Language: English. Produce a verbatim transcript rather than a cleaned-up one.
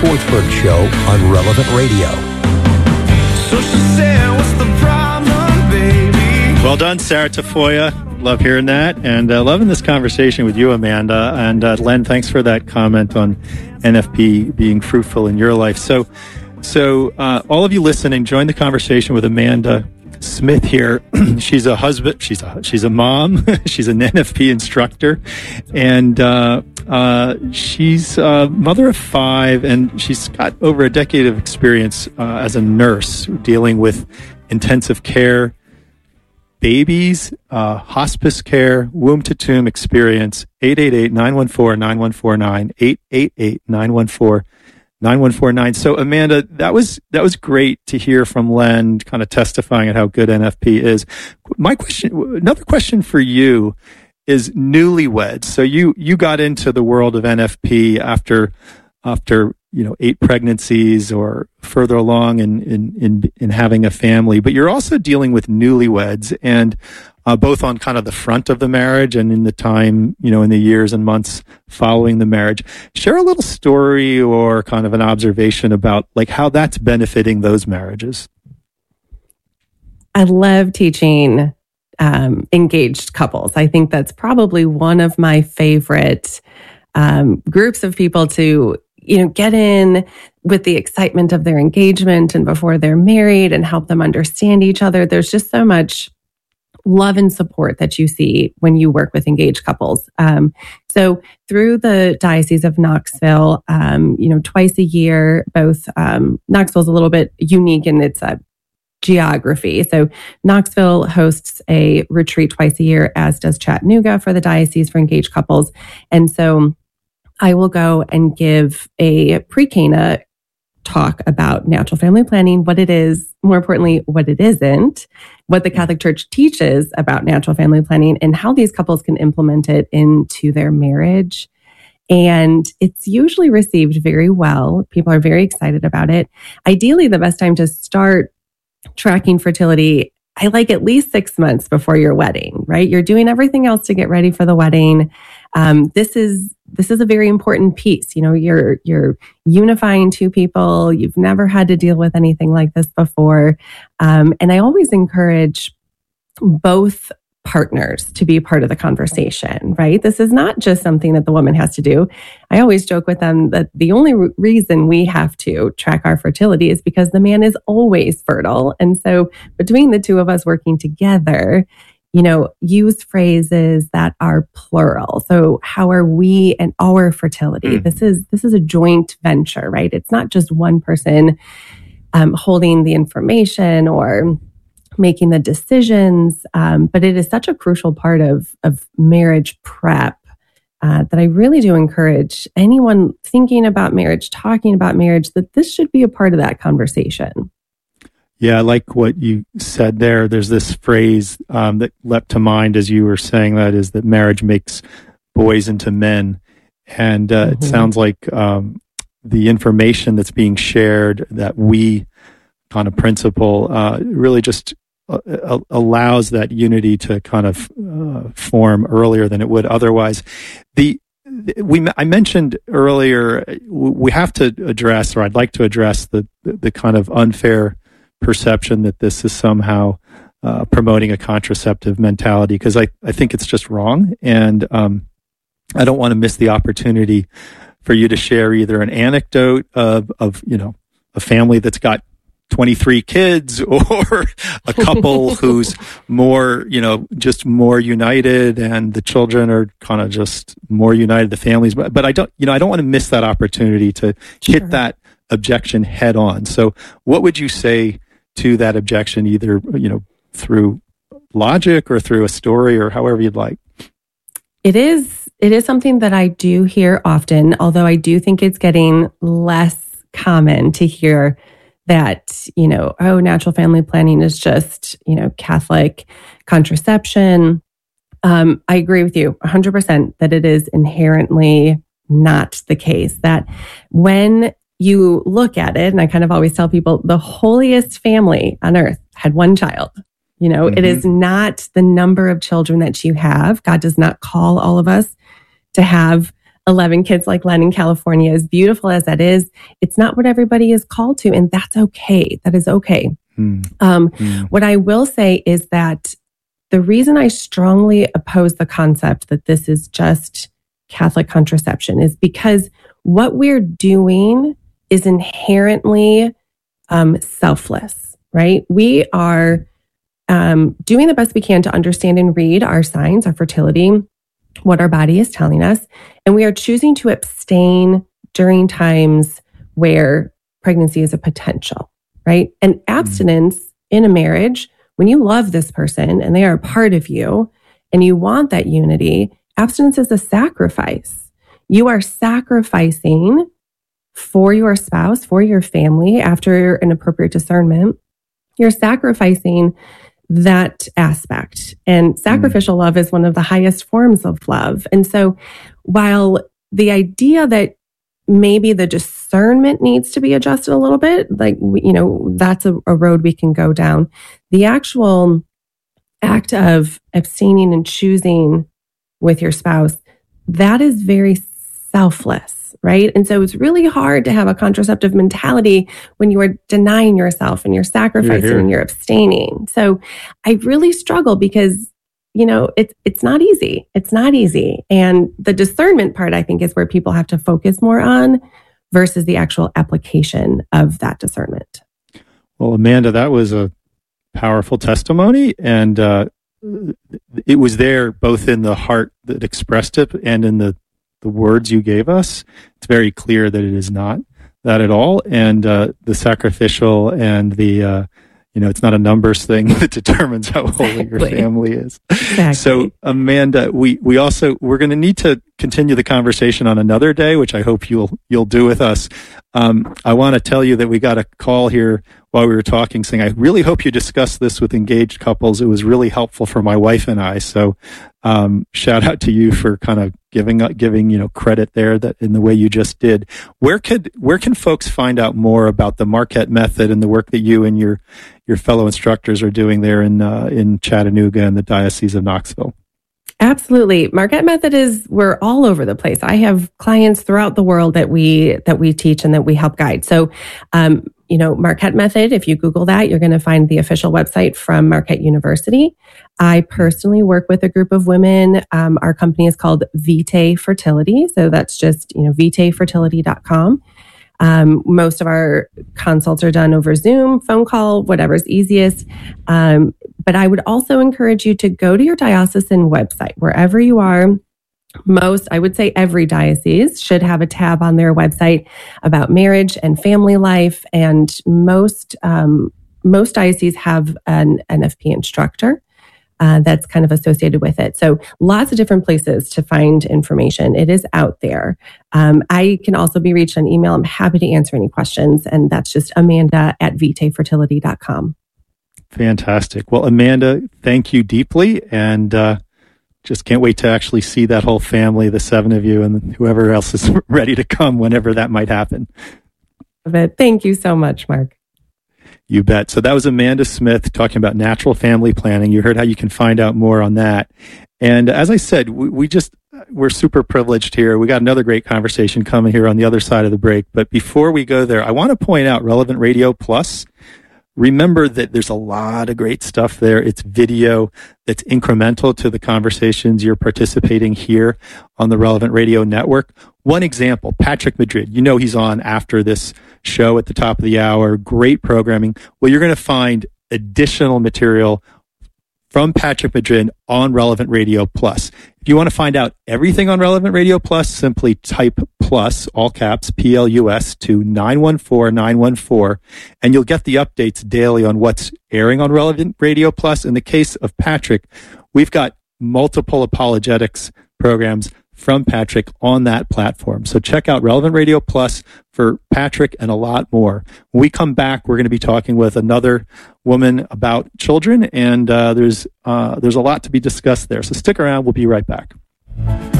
Swartzberg Show on Relevant Radio. So she said, what's the problem, baby? Well done, Sarah Tafoya. Love hearing that, and uh, loving this conversation with you, Amanda. And uh, Len, thanks for that comment on N F P being fruitful in your life. So, so uh, all of you listening, join the conversation with Amanda Smith here. She's a husband. She's a she's a mom. She's an N F P instructor, and uh, uh, she's a mother of five, and she's got over a decade of experience uh, as a nurse dealing with intensive care, babies, uh, hospice care, womb-to-tomb experience. eight eight eight, nine one four, nine one four nine, eight eight eight, nine one four, nine one four nine. So, Amanda, that was that was great to hear from Len, kind of testifying at how good N F P is. My question, another question for you, is newlyweds. So you you got into the world of N F P after after you know eight pregnancies or further along in in in, in having a family, but you're also dealing with newlyweds, and uh, both on kind of the front of the marriage and in the time, you know, in the years and months following the marriage. Share a little story or kind of an observation about like how that's benefiting those marriages. I love teaching um, engaged couples. I think that's probably one of my favorite um, groups of people to, you know, get in with the excitement of their engagement and before they're married and help them understand each other. There's just so much love and support that you see when you work with engaged couples. Um, so through the Diocese of Knoxville, um, you know, twice a year, both um, Knoxville's a little bit unique in its uh, geography. So Knoxville hosts a retreat twice a year, as does Chattanooga for the Diocese for engaged couples. And so I will go and give a pre-Cana talk about natural family planning, what it is, more importantly, what it isn't, what the Catholic Church teaches about natural family planning, and how these couples can implement it into their marriage. And it's usually received very well. People are very excited about it. Ideally, the best time to start tracking fertility, I like at least six months before your wedding, right? You're doing everything else to get ready for the wedding. Um, this is this is a very important piece. You know, you're you're unifying two people. You've never had to deal with anything like this before, um, and I always encourage both partners to be part of the conversation. Right? This is not just something that the woman has to do. I always joke with them that the only re- reason we have to track our fertility is because the man is always fertile, and so between the two of us working together, you know, use phrases that are plural. So how are we and our fertility? Mm. This is this is a joint venture, right? It's not just one person um, holding the information or making the decisions, um, but it is such a crucial part of, of marriage prep uh, that I really do encourage anyone thinking about marriage, talking about marriage, that this should be a part of that conversation. Yeah, I like what you said there. There's this phrase um, that leapt to mind as you were saying that, is that marriage makes boys into men. And uh, mm-hmm. It sounds like um, the information that's being shared, that we kind of principle, uh, really just uh, allows that unity to kind of uh, form earlier than it would otherwise. The we I mentioned earlier, we have to address, or I'd like to address the the kind of unfair perception that this is somehow uh, promoting a contraceptive mentality, because I, I think it's just wrong. And um, I don't want to miss the opportunity for you to share either an anecdote of, of you know, a family that's got twenty-three kids, or a couple who's more, you know, just more united, and the children are kind of just more united, the families. But, but I don't, you know, I don't want to miss that opportunity to sure. hit that objection head on. So what would you say to that objection, either, you know, through logic or through a story, or however you'd like? It is, it is something that I do hear often, although I do think it's getting less common to hear that, you know, oh, natural family planning is just, you know, Catholic contraception. Um, I agree with you one hundred percent that it is inherently not the case, that when you look at it, and I kind of always tell people, the holiest family on earth had one child. You know, mm-hmm. It is not the number of children that you have. God does not call all of us to have eleven kids like Len in California, as beautiful as that is, it's not what everybody is called to. And that's okay. That is okay. Mm. Um, mm. What I will say is that the reason I strongly oppose the concept that this is just Catholic contraception is because what we're doing is inherently um, selfless, right? We are um, doing the best we can to understand and read our signs, our fertility, what our body is telling us. And we are choosing to abstain during times where pregnancy is a potential, right? And abstinence mm-hmm. in a marriage, when you love this person and they are a part of you and you want that unity, abstinence is a sacrifice. You are sacrificing for your spouse, for your family, after an appropriate discernment. You're sacrificing that aspect. And sacrificial mm. love is one of the highest forms of love. And so while the idea that maybe the discernment needs to be adjusted a little bit, like, you know, that's a, a road we can go down. The actual act of abstaining and choosing with your spouse, that is very selfless, right? And so it's really hard to have a contraceptive mentality when you are denying yourself and you're sacrificing you're and you're abstaining. So I really struggle because, you know, it's it's not easy. It's not easy. And the discernment part, I think, is where people have to focus more on versus the actual application of that discernment. Well, Amanda, that was a powerful testimony. And uh, it was there both in the heart that expressed it and in the, the words you gave us. It's very clear that it is not that at all. And uh, the sacrificial and the... Uh, You know, it's not a numbers thing that determines how holy exactly. your family is. Exactly. So, Amanda, we, we also, we're going to need to continue the conversation on another day, which I hope you'll, you'll do with us. Um, I want to tell you that we got a call here while we were talking saying, I really hope you discuss this with engaged couples. It was really helpful for my wife and I. So, um, shout out to you for kind of giving, giving, you know, credit there that in the way you just did. Where could, where can folks find out more about the Marquette Method and the work that you and your, your fellow instructors are doing there in, uh, in Chattanooga and the Diocese of Knoxville? Absolutely. Marquette Method is, we're all over the place. I have clients throughout the world that we, that we teach and that we help guide. So, um, you know, Marquette Method, if you Google that, you're going to find the official website from Marquette University. I personally work with a group of women. Um, our company is called Vitae Fertility. So that's just, you know, vitae fertility dot com. Um, most of our consults are done over Zoom, phone call, whatever's easiest. Um, but I would also encourage you to go to your diocesan website, wherever you are. Most, I would say every diocese should have a tab on their website about marriage and family life. And most, um, most dioceses have an N F P instructor uh, that's kind of associated with it. So lots of different places to find information. It is out there. Um, I can also be reached on email. I'm happy to answer any questions. And that's just Amanda at vitae fertility dot com. Fantastic. Well, Amanda, thank you deeply. And, uh, just can't wait to actually see that whole family, the seven of you and whoever else is ready to come whenever that might happen. Thank you so much, Mark. You bet. So that was Amanda Smith talking about natural family planning. You heard how you can find out more on that. And as I said, we, we just, we're super privileged here. We got another great conversation coming here on the other side of the break. But before we go there, I want to point out Relevant Radio Plus. Remember that there's a lot of great stuff there. It's video that's incremental to the conversations you're participating here on the Relevant Radio Network. One example, Patrick Madrid. You know he's on after this show at the top of the hour. Great programming. Well, you're going to find additional material from Patrick Madrid on Relevant Radio Plus. If you want to find out everything on Relevant Radio Plus, simply type plus, all caps, P L U S, to nine one four nine one four, and you'll get the updates daily on what's airing on Relevant Radio Plus. In the case of Patrick, we've got multiple apologetics programs from Patrick on that platform. So check out Relevant Radio Plus for Patrick and a lot more. When we come back, we're going to be talking with another woman about children, and uh, there's uh, there's a lot to be discussed there. So stick around. We'll be right back.